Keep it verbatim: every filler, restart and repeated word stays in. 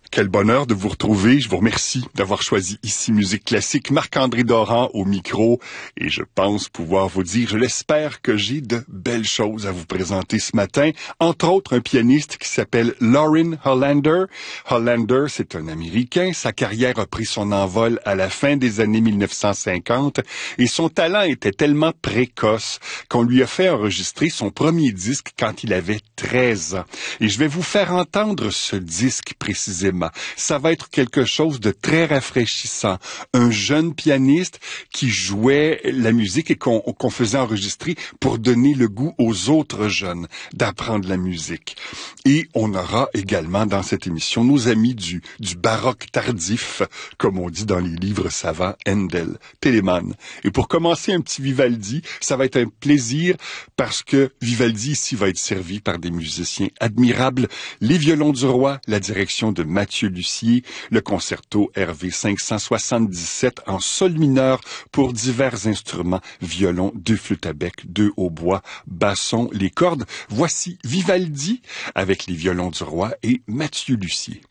Quel bonheur de vous retrouver. Je vous remercie d'avoir choisi ici Musique Classique. Marc-André Doran au micro. Et je pense pouvoir vous dire, je l'espère, que j'ai de belles choses à vous présenter ce matin. Entre autres, un pianiste qui s'appelle Lorin Hollander. Hollander, c'est un Américain. Sa carrière a pris son envol à la fin des années mille neuf cent cinquante. Et son talent était tellement précoce qu'on lui a fait enregistrer son premier disque quand il avait treize ans. Et je vais vous faire entendre ce disque précisément. Ça va être quelque chose de très rafraîchissant. Un jeune pianiste qui jouait la musique et qu'on qu'on faisait enregistrer pour donner le goût aux autres jeunes d'apprendre la musique. Et on aura également dans cette émission nos amis du, du baroque tardif, comme on dit dans les livres savants, Handel, Telemann. Et pour commencer, un petit Vivaldi, ça va être un plaisir parce que Vivaldi ici va être servi par des musiciens admirables. Les violons du roi, la direction de Mathieu Lussier, le concerto R V cinq cent soixante-dix-sept en sol mineur pour divers instruments, violon, deux flûtes à bec, deux hautbois, basson, les cordes. Voici Vivaldi avec les violons du roi et Mathieu Lussier.